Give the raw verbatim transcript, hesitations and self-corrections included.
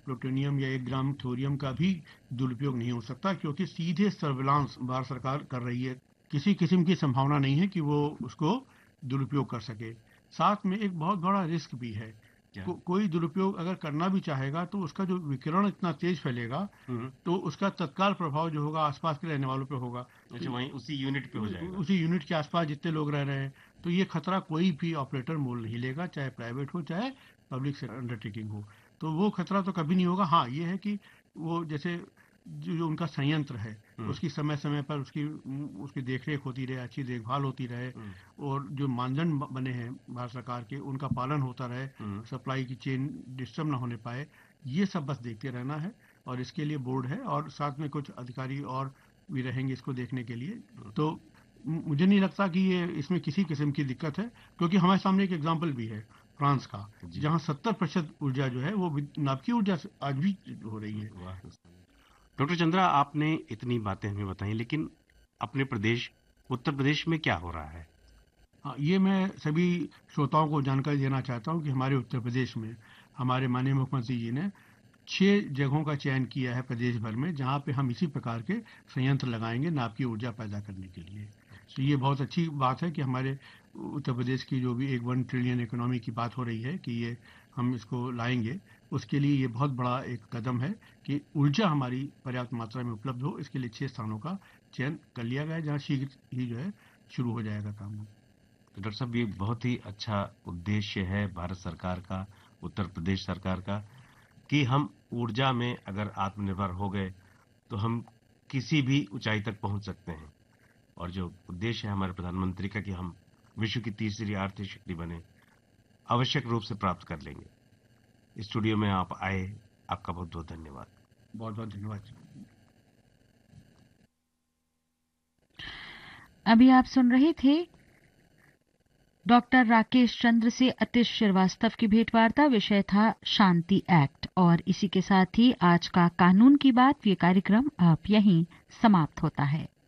Plutonium या एक ग्राम thorium का भी दुरुपयोग नहीं हो सकता, क्योंकि सीधे सर्विलांस भारत सरकार कर रही है। किसी किस्म की संभावना नहीं है कि वो उसको दुरुपयोग कर सके। साथ में एक बहुत बड़ा रिस्क भी है। को, कोई दुरुपयोग अगर करना भी चाहेगा तो उसका जो विकिरण इतना तेज फैलेगा तो उसका तत्काल प्रभाव जो होगा आसपास के रहने वालों पे होगा। अच्छा, तो वहीं उसी यूनिट पे हो जाएगा, उसी यूनिट के आसपास जितने लोग रह रहे हैं। तो ये खतरा कोई भी ऑपरेटर मोल नहीं लेगा, चाहे प्राइवेट हो चाहे पब्लिक अंडरटेकिंग हो। तो वो खतरा तो कभी नहीं होगा। हाँ, ये है कि वो जैसे जो, जो उनका संयंत्र है उसकी समय समय पर उसकी उसकी देखरेख होती रहे, अच्छी देखभाल होती रहे, और जो मानदंड बने हैं भारत सरकार के उनका पालन होता रहे, सप्लाई की चेन डिस्टर्ब ना होने पाए, ये सब बस देखते रहना है। और इसके लिए बोर्ड है और साथ में कुछ अधिकारी और भी रहेंगे इसको देखने के लिए। तो मुझे नहीं लगता कि ये इसमें किसी किस्म की दिक्कत है, क्योंकि हमारे सामने एक एग्जांपल भी है फ्रांस का, जहां सत्तर प्रतिशत ऊर्जा जो है वो नाभिकीय ऊर्जा से आज भी हो रही है। डॉक्टर चंद्रा, आपने इतनी बातें हमें बताई, लेकिन अपने प्रदेश उत्तर प्रदेश में क्या हो रहा है? हाँ, ये मैं सभी श्रोताओं को जानकारी देना चाहता हूँ कि हमारे उत्तर प्रदेश में हमारे माननीय मुख्यमंत्री जी ने छह जगहों का चयन किया है प्रदेश भर में, जहाँ पे हम इसी प्रकार के संयंत्र लगाएंगे नाभिकीय ऊर्जा पैदा करने के लिए। तो ये बहुत अच्छी बात है कि हमारे उत्तर प्रदेश की जो भी एक वन ट्रिलियन इकोनॉमी की बात हो रही है कि ये हम इसको लाएंगे, उसके लिए ये बहुत बड़ा एक कदम है कि ऊर्जा हमारी पर्याप्त मात्रा में उपलब्ध हो। इसके लिए छह स्थानों का चयन कर लिया गया है, जहाँ शीघ्र ही जो है शुरू हो जाएगा काम। तो डॉक्टर साहब, ये बहुत ही अच्छा उद्देश्य है भारत सरकार का, उत्तर प्रदेश सरकार का, कि हम ऊर्जा में अगर आत्मनिर्भर हो गए तो हम किसी भी ऊंचाई तक पहुंच सकते हैं। और जो उद्देश्य है हमारे प्रधानमंत्री का कि हम विश्व की तीसरी आर्थिक शक्ति बने, आवश्यक रूप से प्राप्त कर लेंगे। स्टूडियो में आप आए, आपका बहुत बहुत धन्यवाद। बहुत बहुत धन्यवाद। अभी आप सुन रहे थे डॉक्टर राकेश चंद्र से अतिश श्रीवास्तव की भेंटवार्ता। विषय था शांति एक्ट। और इसी के साथ ही आज का कानून की बात ये कार्यक्रम अब यहीं समाप्त होता है।